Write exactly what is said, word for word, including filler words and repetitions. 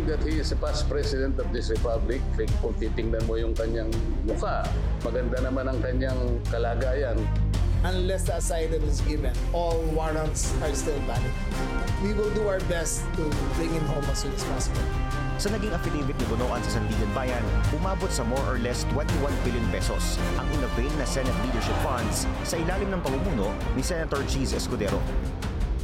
believe that he is a past president of this republic. Kung titingnan mo yung kanyang mukha, maganda naman ang kanyang kalagayan. Unless the asylum is given, all warrants are still valid. We will do our best to bring him home as soon as possible. Sa naging affidavit ni Bonoan sa Sandigan Bayan, umabot sa more or less twenty-one billion pesos ang inavail na Senate leadership funds sa ilalim ng pamumuno ni Senator Cheese Escudero.